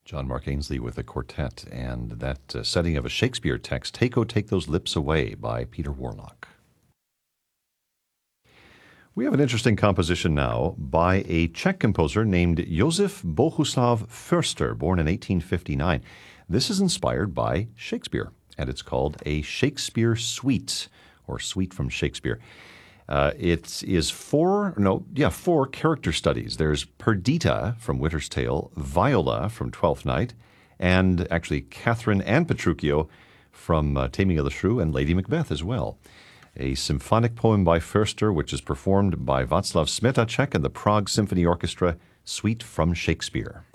John Mark Ainsley with a quartet, and that setting of a Shakespeare text, Take, O Take Those Lips Away by Peter Warlock. We have an interesting composition now by a Czech composer named Josef Bohuslav Förster, born in 1859. This is inspired by Shakespeare, and it's called a Shakespeare Suite, or Suite from Shakespeare. It is four character studies. There's Perdita from Winter's Tale, Viola from Twelfth Night, and actually Catherine and Petruchio from Taming of the Shrew, and Lady Macbeth as well. A symphonic poem by Förster, which is performed by Václav Smetacek and the Prague Symphony Orchestra, Suite from Shakespeare.